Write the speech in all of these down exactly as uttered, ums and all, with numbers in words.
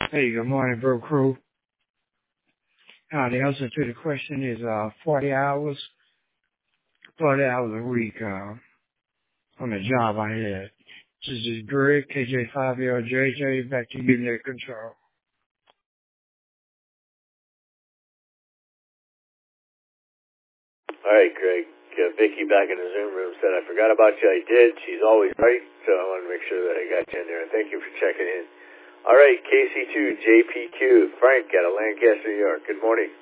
Hey, good morning, bro crew. Uh, the answer to the question is uh forty hours, forty hours a week uh, on the job I had. This is Greg, K J five L J J, back to you, net control. All right, Greg. Uh, Vicky back in the Zoom room said, I forgot about you. I did. She's always right, so I want to make sure that I got you in there. Thank you for checking in. All right, K C two J P Q. Frank out of Lancaster, New York. Good morning.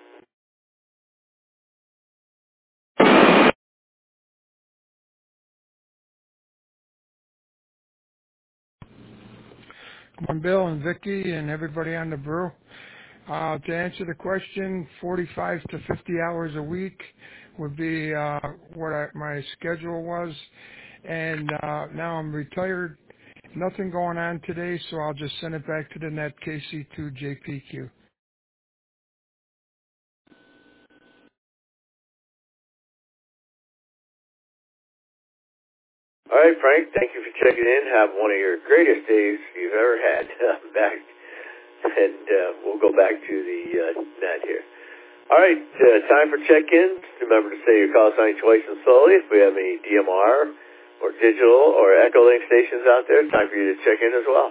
Good morning, Bill and Vicky and everybody on the brew. Uh, to answer the question, forty-five to fifty hours a week would be uh, what I, my schedule was. And uh, now I'm retired. Nothing going on today, so I'll just send it back to the net K C two J P Q. All right, Frank, thank you for checking in. Have one of your greatest days you've ever had. back, and uh, we'll go back to the uh, net here. All right, uh, time for check-ins. Remember to say your call sign twice and slowly. If we have any D M R or digital or Echolink stations out there, time for you to check in as well.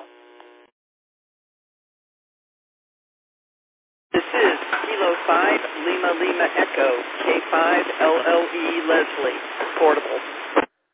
This is Kilo five Lima Lima Echo K five L L E Leslie, portable.